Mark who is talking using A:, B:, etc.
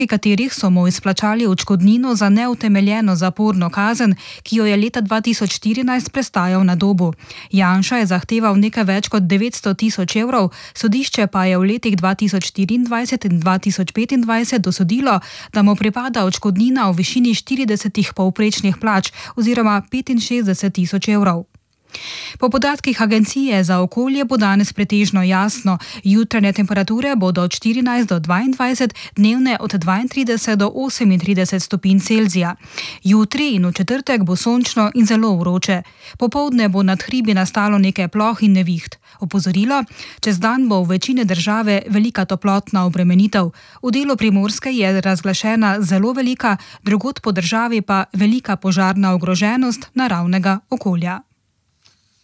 A: katerih so mu izplačali odškodnino za neutemeljeno zaporno kazen, ki jo je leta 2014 prestajal na Dobu. Janša je zahteval nekaj več kot 900 tisoč evrov, sodišče pa je v letih 2024 in 2025 dosodilo, da mu pripada odškodnina v višini 40 povprečnih plač oziroma 65 tisoč evrov. Po podatkih Agencije za okolje bo danes pretežno jasno, jutranje temperature bodo od 14 do 22, dnevne od 32 do 38 stopinj Celzija. Jutri in v četrtek bo sončno in zelo vroče. Popoldne bo nad hribi nastalo nekaj ploh in neviht. Opozorilo, čez dan bo v večini države velika toplotna obremenitev. V delu Primorske je razglašena zelo velika, drugod po državi pa velika požarna ogroženost naravnega okolja.